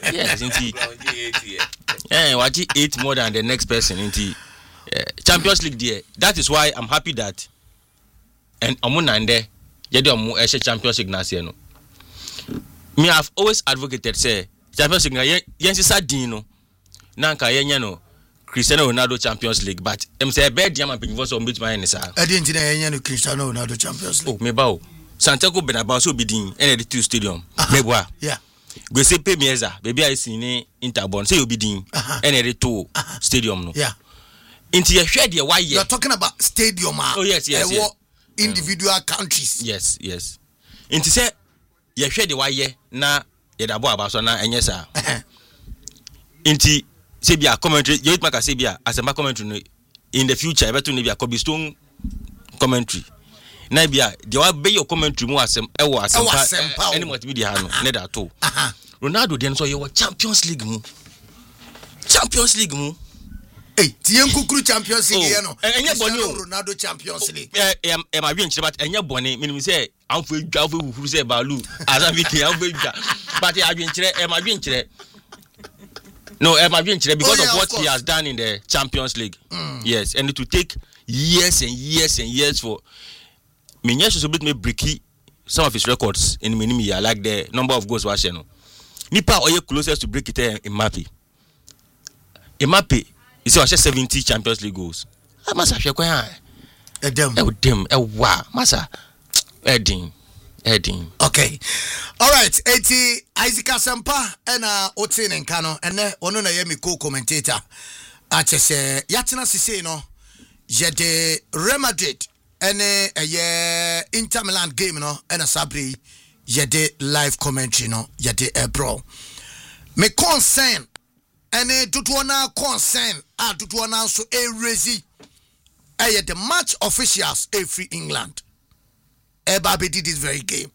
Yes, indeed. What 8 more than the next person indeed. Champions League there. That is why I'm happy that and Amunande yede Champions League last year no. Me have always advocated say Champions League yensi dino nanka yenye no Cristiano Ronaldo Champions League but em say be dia man pinfo so mbit man ni sa. E dey ntina yenye no Cristiano Ronaldo Champions League. Oh me ba o. Santiago Bernabeu so bidin ND2 stadium. Meboa. Yeah. Go say pay mieza baby I see ni Interbond say obidin ND2 stadium no. Yeah. Into your share the why you're talking about stadium. Oh yes. Individual countries. Yes. Into say you share the why na yedabo abaso na enye sa. Into say be a commentary you make say be as a commentary in the future better no be a Kobe Stone commentary. Na be the wa be your commentary mu asem ewo asem any multimedia no na that to. Ronaldo den so you Champions League mu. Hey, Tienku Champions League, you know. Ronaldo Champions League. My dream, but and your bonnet, meaning say, I'm for who say Balu, as I'm but I drink my drink. No, my drink because of what he has done in the Champions League. Yes, and it will take years and years for Minyas to beat me bricky some of his records in Minimia, like the number of goals was channel. Nipa or you closest to break it in Mappy. You see, I 70 Champions League goals. I must have quite a damn, wow, Massa, Edding. Okay, all right. 80 Isaac Asampa and Otin and Kano, and then one yemi co-commentator. I just say Yatina Siseno, Jede Real Madrid, and a Inter Milan game, no, and a Sabri, Jede live commentary, no, Jede bro. Me concern. And tutuana concern tutuana so rezi the match officials free England Baby did this very game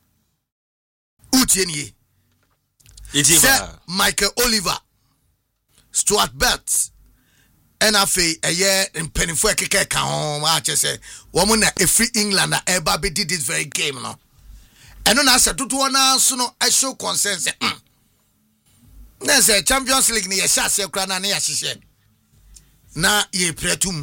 Utienye Sir Michael Oliver Stuart Betts and afi in penifo keke ka ho ma say woman free England Baby did this very game no and na say tutuana so no show concern say na say Champions League ni ye shase kra na ye hihye na ye pretum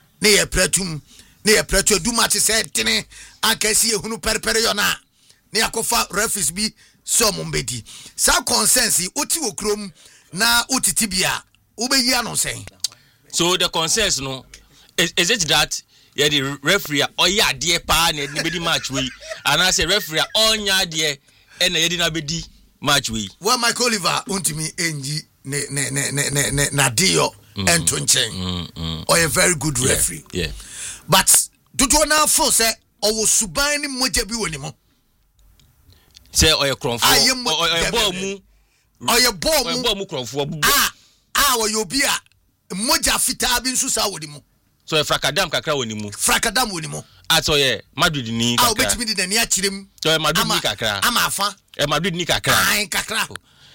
du match say tene akasi ye hunu perpere yo na yakofa referees bi so mombedi sa consensus oti okrom na otiti bia obeyi ano sen. So the consensus no is it that yeah the referee oya de pa na ni bedi match we and I say referee onya de e na ye di na bedi match we. Well, Michael Oliver untimi enji ne na dio ento nchen. Or a very good referee. Yeah. But do you now for say owo suban ni moja bi woni mo. Say oye kronfo oye ball mu kronfo. Oye obi a moja fita bi nso sa woni mo. So e frakadam kakra woni mu. Frakadam woni mo. Ato ye Madrid ni kakra. Obetimi di na akirem. So Madrid ni kakra. Ama afa. Madrid ni kakra. Kakra.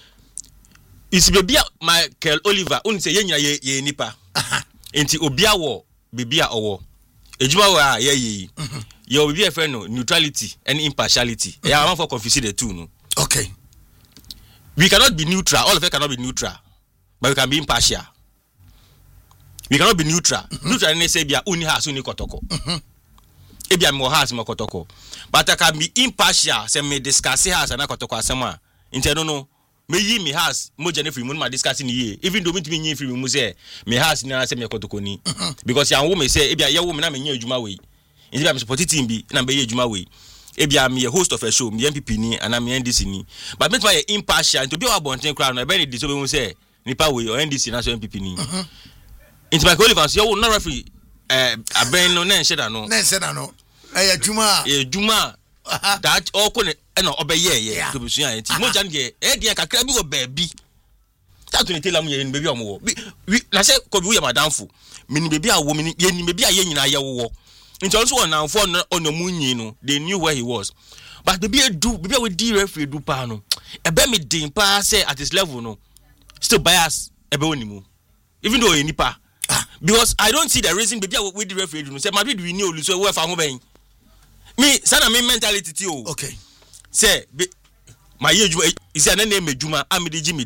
Isi bebia Michael Oliver uni se yenya ye nipa. Enti obia wo bebia owo. Ejuma wa ye. Ye obia friend no neutrality and impartiality. Yeah, I want for confuse the two no. Okay. We cannot be neutral. All of us cannot be neutral. But we can be impartial. We cannot be neutral. Neutral ne say bia uni has uni kotoko. Ebia mo has mo kotoko. But I can be impartial. Say me discuss has na kotoko asema. Inte no. Me yi me has mo jene free mo ma discuss ni ye. Even though me timi yin free mo say me has na say me kotoko ni. Because yan wo me say ebia ye wo me na me yin adwuma we. Inte bia me support team bi na me yin adwuma we. Ebia me host of a show, me MPP ni and me NDC ni. But me try impartial to be our bonten crowd na be ni so be mo say nipa we or NDC na so MPP ni. Into my Oliver so you no referee aben no na nsheda no. Na nsheda no. Juma that all kone no obeye to be suan enti mo jan ge dia kakra bi wo baabi that to tell am ye ni baby omo we na say ko bi wo madamfo mini baby a wo mini ye ni baby a ye nyina ye wo nti also on nanfo on munyi no they knew where he was but baby a we di referee do pa no ebe me din pa say at his level no still bias ebe onimu even though enipa because I don't see the reason baby we di referee do no say Madrid we knew so we fa ho ben me sana me mentality ti o okay say my age is an name ejuma amidi jimi